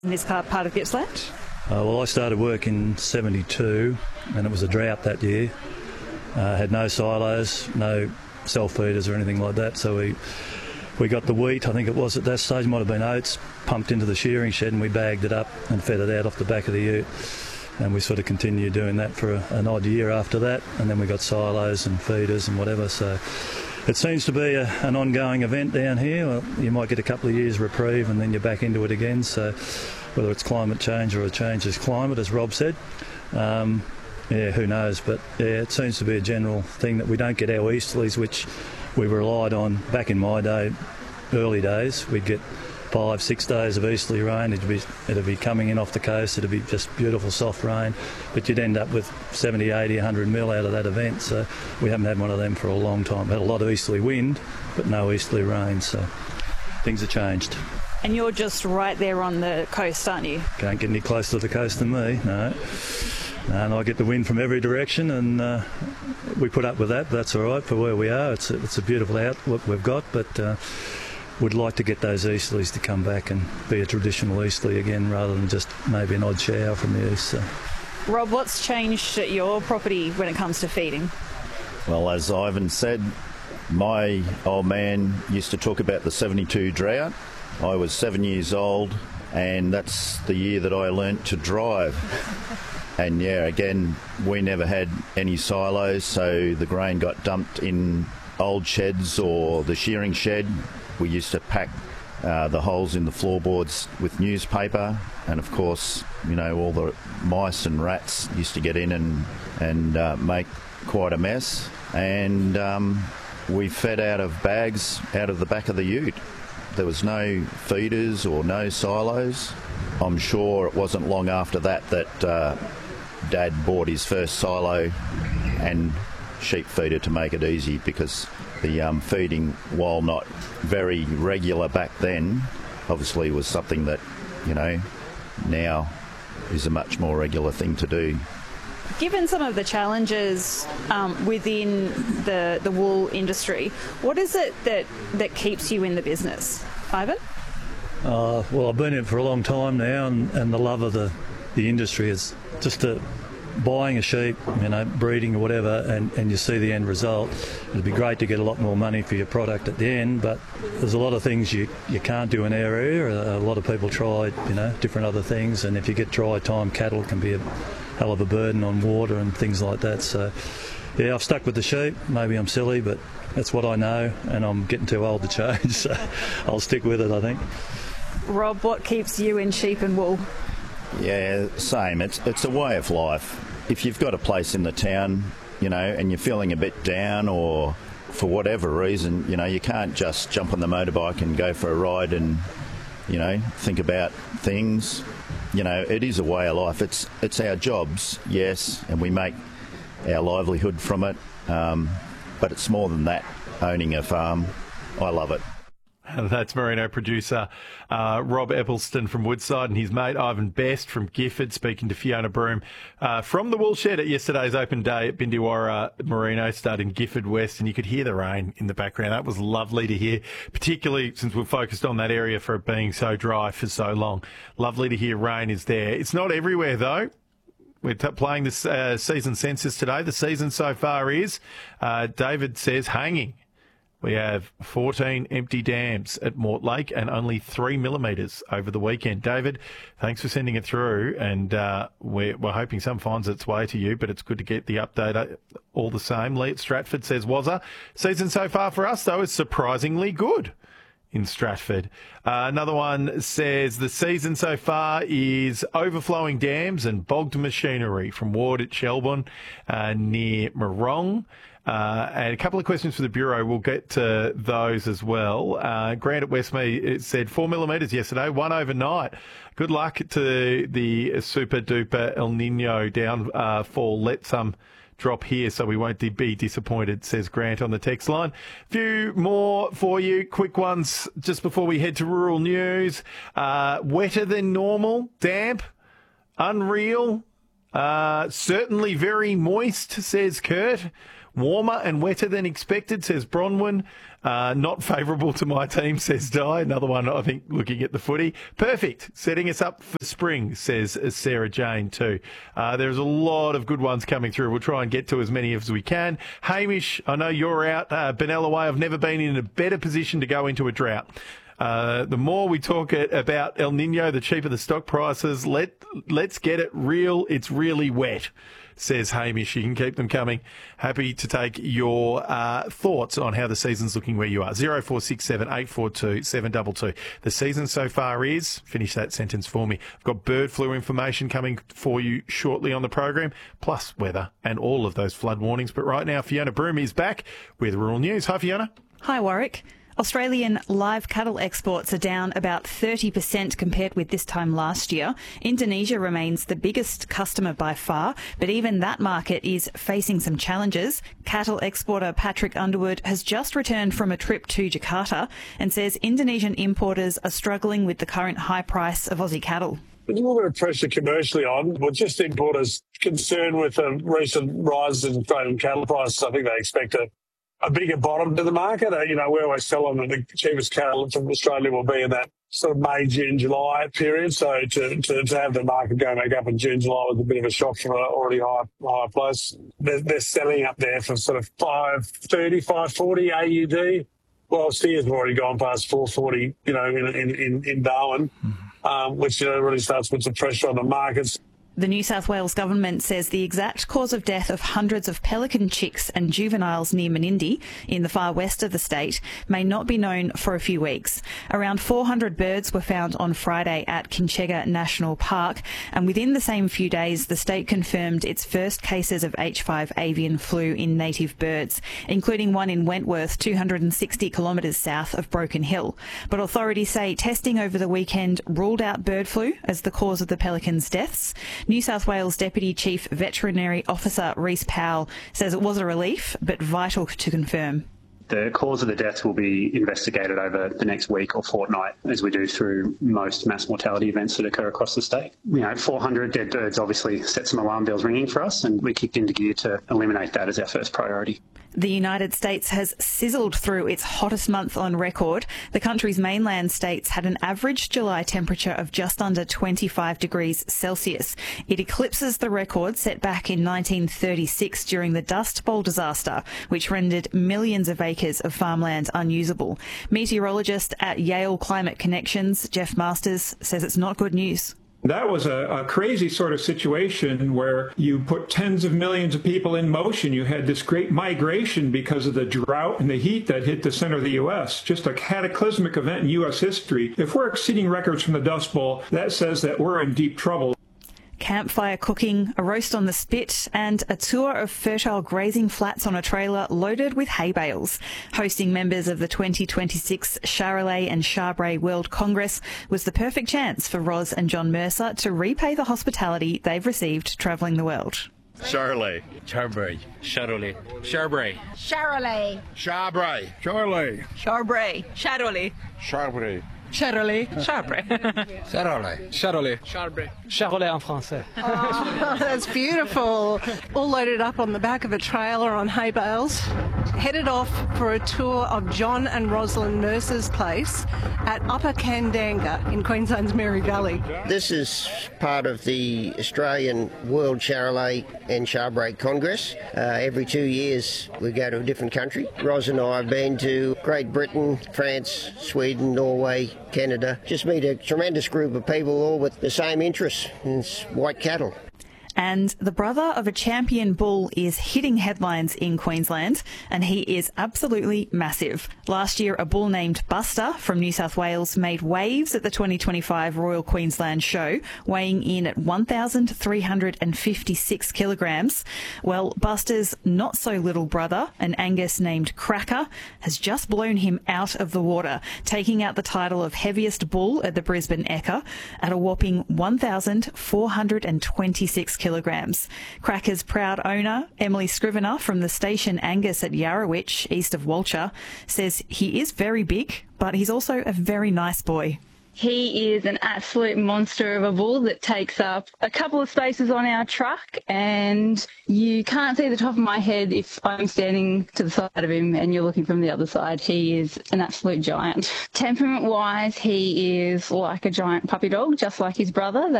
in this part of Gippsland? Well, I started work in 72 and it was a drought that year. Had no silos, no self-feeders or anything like that, so we got the wheat, I think it was at that stage, might have been oats, pumped into the shearing shed and we bagged it up and fed it out off the back of the ute. And we sort of continued doing that for an odd year after that, and then we got silos and feeders and whatever, so it seems to be an ongoing event down here. Well, you might get a couple of years reprieve and then you're back into it again, so whether it's climate change or a change is climate, as Rob said, who knows, but yeah, it seems to be a general thing that we don't get our easterlies, which we relied on back in my day, early days. We'd get 5-6 days of easterly rain. It'd be coming in off the coast. It'd be just beautiful soft rain, but you'd end up with 70, 80, 100 mil out of that event. So we haven't had one of them for a long time. We had a lot of easterly wind, but no easterly rain. So things have changed. And you're just right there on the coast, aren't you? Can't get any closer to the coast than me. No. And I get the wind from every direction, and we put up with that. That's all right for where we are. It's a beautiful outlook we've got, but would like to get those easterlies to come back and be a traditional easterly again, rather than just maybe an odd shower from the east. So. Rob, what's changed at your property when it comes to feeding? Well, as Ivan said, my old man used to talk about the 72 drought. I was 7 years old, and that's the year that I learnt to drive. And yeah, again, we never had any silos, so the grain got dumped in old sheds or the shearing shed. We used to pack the holes in the floorboards with newspaper, and of course, you know, all the mice and rats used to get in and make quite a mess. And we fed out of bags out of the back of the ute. There was no feeders or no silos. I'm sure it wasn't long after that Dad bought his first silo and sheep feeder to make it easy, because the feeding, while not very regular back then, obviously was something that, you know, now is a much more regular thing to do. Given some of the challenges within the wool industry, what is it that keeps you in the business, Ivan? Well, I've been in it for a long time now, and the love of the industry is just buying a sheep, you know, breeding or whatever, and you see the end result. It'd be great to get a lot more money for your product at the end, but there's a lot of things you can't do in our area. A lot of people tried, you know, different other things, and if you get dry time cattle, it can be a hell of a burden on water and things like that. So yeah, I've stuck with the sheep. Maybe I'm silly, but that's what I know, and I'm getting too old to change, so I'll stick with it, I think. Rob, what keeps you in sheep and wool? Yeah, same. It's a way of life. If you've got a place in the town, you know, and you're feeling a bit down, or for whatever reason, you know, you can't just jump on the motorbike and go for a ride and, you know, think about things. You know, it is a way of life. It's our jobs, yes, and we make our livelihood from it, but it's more than that, owning a farm. I love it. That's Merino producer Rob Eppelston from Woodside, and his mate Ivan Best from Gifford, speaking to Fiona Broome from the wool shed at yesterday's open day at Bindiwarra Merino Stud in Gifford West, and you could hear the rain in the background. That was lovely to hear, particularly since we've focused on that area for it being so dry for so long. Lovely to hear rain is there. It's not everywhere though. We're playing this season census today. The season so far is, David says, hanging. We have 14 empty dams at Mortlake and only 3 millimetres over the weekend. David, thanks for sending it through, and we're hoping some finds its way to you, but it's good to get the update all the same. Lee at Stratford says, Wazza, season so far for us, though, is surprisingly good in Stratford. Another one says the season so far is overflowing dams and bogged machinery from Ward at Shelbourne near Morong. And a couple of questions for the Bureau. We'll get to those as well. Grant at Westmead said 4 millimetres yesterday, 1 overnight. Good luck to the super duper El Nino downfall. Let some drop here so we won't be disappointed, says Grant on the text line. Few more for you, quick ones just before we head to rural news. Wetter than normal, damp, unreal, certainly very moist, says Kurt. Warmer and wetter than expected, says Bronwyn. Not favourable to my team, says Di. Another one, I think, looking at the footy. Perfect. Setting us up for spring, says Sarah Jane too. There's a lot of good ones coming through. We'll try and get to as many as we can. Hamish, I know you're out. Benalla Way, I've never been in a better position to go into a drought. The more we talk about El Nino, the cheaper the stock prices. Let's get it real. It's really wet, says Hamish. You can keep them coming. Happy to take your thoughts on how the season's looking where you are. 0467 842 722. The season so far is, finish that sentence for me. I've got bird flu information coming for you shortly on the program, plus weather and all of those flood warnings. But right now, Fiona Broome is back with Rural News. Hi, Fiona. Hi, Warwick. Australian live cattle exports are down about 30% compared with this time last year. Indonesia remains the biggest customer by far, but even that market is facing some challenges. Cattle exporter Patrick Underwood has just returned from a trip to Jakarta and says Indonesian importers are struggling with the current high price of Aussie cattle. There's a little bit of pressure commercially on, but just importers concerned with the recent rise in Australian cattle prices. I think they expect a bigger bottom to the market. We always tell them that the cheapest cattle from Australia will be in that sort of May, June, July period. So to have the market go back up in June, July was a bit of a shock from an already high place. They're selling up there for sort of 530, 540 AUD. Well, steers have already gone past 440, in Darwin, which really starts to put some pressure on the markets. The New South Wales government says the exact cause of death of hundreds of pelican chicks and juveniles near Menindee in the far west of the state may not be known for a few weeks. Around 400 birds were found on Friday at Kinchega National Park, and within the same few days the state confirmed its first cases of H5 avian flu in native birds, including one in Wentworth, 260 kilometres south of Broken Hill. But authorities say testing over the weekend ruled out bird flu as the cause of the pelicans' deaths. New South Wales Deputy Chief Veterinary Officer Rhys Powell says it was a relief, but vital to confirm. The cause of the deaths will be investigated over the next week or fortnight, as we do through most mass mortality events that occur across the state. 400 dead birds obviously set some alarm bells ringing for us, and we kicked into gear to eliminate that as our first priority. The United States has sizzled through its hottest month on record. The country's mainland states had an average July temperature of just under 25 degrees Celsius. It eclipses the record set back in 1936 during the Dust Bowl disaster, which rendered millions of acres of farmland unusable. Meteorologist at Yale Climate Connections, Jeff Masters, says it's not good news. That was a crazy sort of situation where you put tens of millions of people in motion. You had this great migration because of the drought and the heat that hit the center of the U.S. Just a cataclysmic event in U.S. history. If we're exceeding records from the Dust Bowl, that says that we're in deep trouble. Campfire cooking, a roast on the spit, and a tour of fertile grazing flats on a trailer loaded with hay bales. Hosting members of the 2026 Charolais and Charbray World Congress was the perfect chance for Ros and John Mercer to repay the hospitality they've received travelling the world. Charolais. Charbray. Charolais. Charbray. Charolais. Charbray. Charolais. Charbray. Charolais. Charbray. Charolais. Charbray. Charolais. Charolais. Charbray. Charolais en français. Oh, that's beautiful. All loaded up on the back of a trailer on hay bales. Headed off for a tour of John and Rosalind Mercer's place at Upper Kandanga in Queensland's Mary Valley. This is part of the Australian World Charolais and Charbray Congress. Every 2 years we go to a different country. Ros and I have been to Great Britain, France, Sweden, Norway, Canada. Just meet a tremendous group of people all with the same interests, and it's white cattle. And the brother of a champion bull is hitting headlines in Queensland, and he is absolutely massive. Last year, a bull named Buster from New South Wales made waves at the 2025 Royal Queensland Show, weighing in at 1,356 kilograms. Well, Buster's not-so-little brother, an Angus named Cracker, has just blown him out of the water, taking out the title of heaviest bull at the Brisbane Ekka at a whopping 1,426 kilograms. Cracker's proud owner, Emily Scrivener from the station Angus at Yarrowitch, east of Walcher, says he is very big, but he's also a very nice boy. He is an absolute monster of a bull that takes up a couple of spaces on our truck, and you can't see the top of my head if I'm standing to the side of him and you're looking from the other side. He is an absolute giant. Temperament-wise, he is like a giant puppy dog, just like his brother.